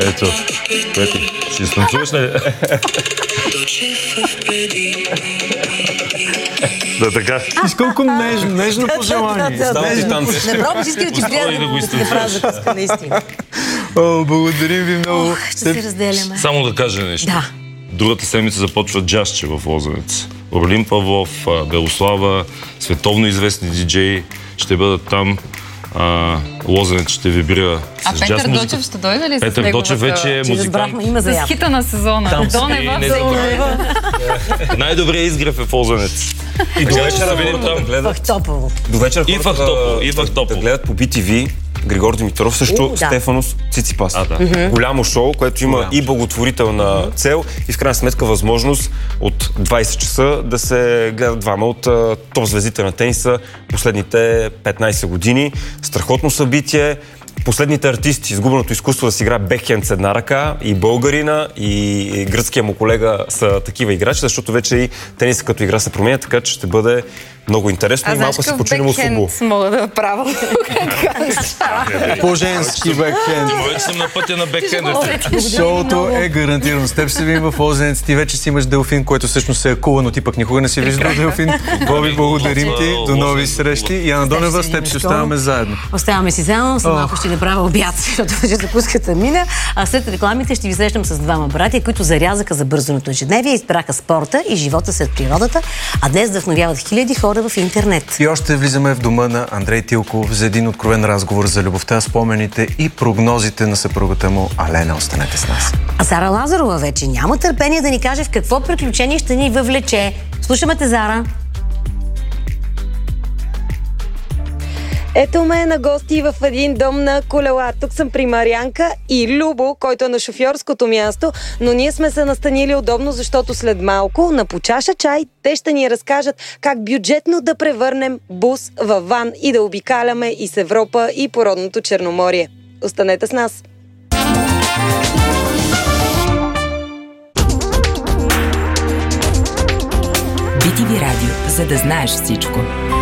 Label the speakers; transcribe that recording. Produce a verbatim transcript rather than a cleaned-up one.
Speaker 1: Ето, Пети, ще станцуваш ли? Да, така.
Speaker 2: Виж колко нежно, нежно пожелание.
Speaker 3: Става ти танци.
Speaker 4: Не пробваш, иска да ти приятел да те правя закуска, наистина.
Speaker 2: О, благодарим ви много.
Speaker 4: Ох, ще се разделяме.
Speaker 1: Само да кажа нещо.
Speaker 4: Да.
Speaker 1: Другата седмица започва джазче в Лозенец. Орлин Павлов, Белослава, световно известни диджеи ще бъдат там. А, Лозенец ще вибрира
Speaker 5: а
Speaker 1: с
Speaker 5: Петър
Speaker 1: джаз музика.
Speaker 5: Дочев ще дойде ли с
Speaker 1: Петър
Speaker 5: неговата...
Speaker 1: Дочев вече е
Speaker 4: Че
Speaker 1: музикант.
Speaker 4: разбрахме, има
Speaker 5: С
Speaker 4: заявка.
Speaker 5: хита на сезона.
Speaker 1: Там
Speaker 5: Донева,
Speaker 1: не
Speaker 5: Донева.
Speaker 1: Най-добрият изгрев е в Лозенец.
Speaker 3: И до
Speaker 1: Ще
Speaker 3: вечера
Speaker 1: видим там.
Speaker 3: да гледат.
Speaker 4: Фахтопово.
Speaker 3: До вечера
Speaker 1: И
Speaker 3: хората
Speaker 1: Фахтопол,
Speaker 3: да-
Speaker 1: и Фахтопол.
Speaker 3: да гледат по би ти ви Григор Димитров, също
Speaker 4: О, да.
Speaker 3: Стефанос Циципас.
Speaker 1: А, да.
Speaker 3: Голямо шоу, което има
Speaker 2: Голямо.
Speaker 3: и благотворителна цел и в крайна сметка възможност от двайсет часа да се гледат двама от а, топ звездите на тениса последните петнайсет години. Страхотно събитие. Последните артисти, изгубеното изкуство да си играе бекхенд с една ръка, и българина, и гръцкия му колега са такива играчи, защото вече и тениса като игра се променя, така че ще бъде много интересно
Speaker 5: А
Speaker 3: и
Speaker 5: знаеш
Speaker 3: малко се
Speaker 5: какъв
Speaker 3: починим от футбол.
Speaker 5: бекхенд мога да правя?
Speaker 2: По-женски бекхенд.
Speaker 1: Вече съм на пътя на бекхендите.
Speaker 2: Шоуто е гарантирано. С теб ще видим в Лозенец. Ти вече си имаш делфин, който всъщност е кула, но ти пък никога не си виждал делфин. Боби, благодарим ти. До нови срещи. И Ана Донева, с теб ще оставаме заедно.
Speaker 4: Оставаме си заедно, след малко ще направя обяд, защото вече закуската мина. А след рекламите ще ви срещам с двама братя, които зарязаха за бързаното ежедневие, избраха спорта и живота след природата, а днес вдъхновяват хиляди хора в интернет.
Speaker 2: И още влизаме в дома на Андрей Тилков за един откровен разговор за любовта, спомените и прогнозите на съпругата му Алена. Останете с нас.
Speaker 4: А Зара Лазарова вече няма търпение да ни каже в какво приключение ще ни въвлече. Слушаме те, Зара.
Speaker 6: Ето ме на гости в един дом на колела. Тук съм при Марианка и Любо, който е на шофьорското място, но ние сме се настанили удобно, защото след малко на по чаша чай те ще ни разкажат как бюджетно да превърнем бус във ван и да обикаляме из Европа и по родното Черноморие. Останете с нас!
Speaker 7: би ти ви радио, за да знаеш всичко.